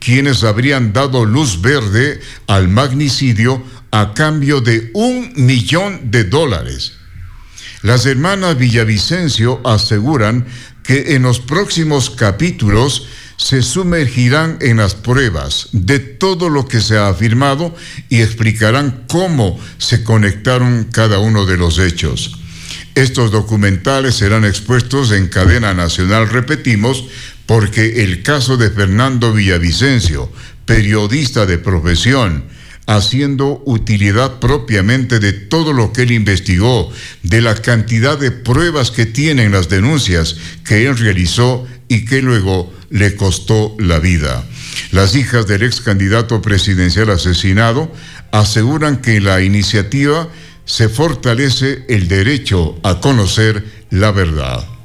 quienes habrían dado luz verde al magnicidio a cambio de $1 millón. Las hermanas Villavicencio aseguran que en los próximos capítulos se sumergirán en las pruebas de todo lo que se ha afirmado y explicarán cómo se conectaron cada uno de los hechos. Estos documentales serán expuestos en cadena nacional, repetimos, porque el caso de Fernando Villavicencio, periodista de profesión, haciendo utilidad propiamente de todo lo que él investigó, de la cantidad de pruebas que tienen las denuncias que él realizó y que luego le costó la vida. Las hijas del ex candidato presidencial asesinado aseguran que en la iniciativa se fortalece el derecho a conocer la verdad.